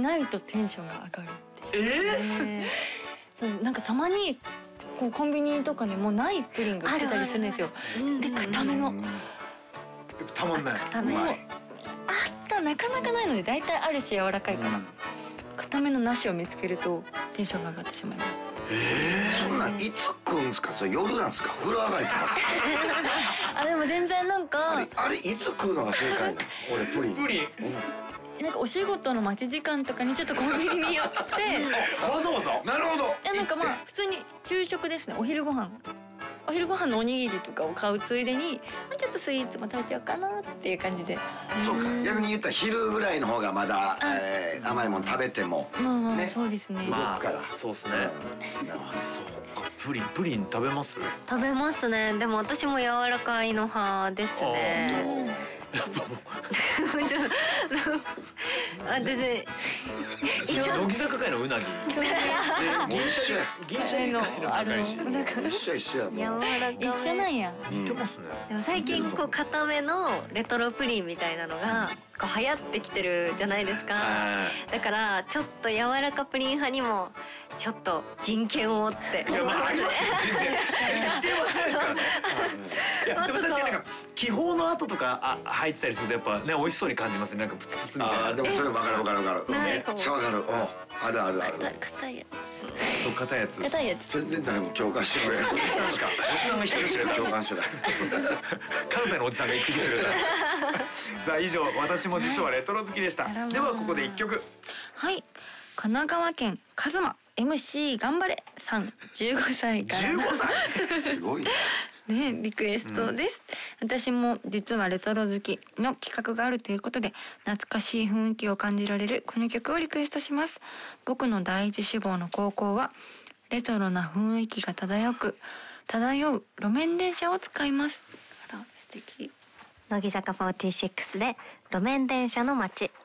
ないとテンションが上がるっていう。そうなんかたまにこうコンビニとかにもないプリンが売ってたりするんですよ。で固めのたまんない。 固めのあったなかなかないので大体あるし柔らかいから固めの梨を見つけるとテンションが上がってしまいます。 そんなんいつ食うんですか？それ夜なんですか？風呂上がりとか。 あでも全然なんかあれいつ食うのが正解なの？俺プリン。 なんかお仕事の待ち時間とかにちょっとコンビニに寄ってわざわざ。 なるほど。 いやなんかまあ普通に昼食ですね。お昼ご飯のおにぎりとかを買うついでにちょっとスイーツも食べちゃおうかなっていう感じで。 そうか。逆に言ったら昼ぐらいの方がまだ甘いもの食べてもね。 そうですね。 動くから。 そうですね。そうか。プリン食べます？ 食べますね。でも私も柔らかいの派ですね。 やっぱもう全然一緒。乃木坂界のうなぎ。 一緒のあるの一緒やもう。 柔らかい。 一緒なんや。 似てますね。 でも最近こう固めのレトロプリンみたいなのがこう流行ってきてるじゃないですか。だからちょっと柔らかプリン派にもちょっと人権をって思いますね。 否定はしないですからね。いやでも確かになんか気泡の後とか入ってたりするとやっぱね美味しそうに感じますね。なんかプツプツみたいな。 でもそれ分かる。めっちゃ分かる。ある。 硬いや硬いやつ。 硬いやつ。 全然誰も共感してくれない。 おじさんが一人しか共感してない。 関西のおじさんが言ってくれる。さあ以上私も実はレトロ好きでした。ではここで一曲。 はい。神奈川県カズマ MC 頑張れさん15歳から 15歳すごいねリクエストです、私も実はレトロ好きの企画があるということで懐かしい雰囲気を感じられるこの曲をリクエストします。僕の第一志望の高校はレトロな雰囲気が漂う路面電車を使います。あら素敵。 乃木坂46で路面電車の街。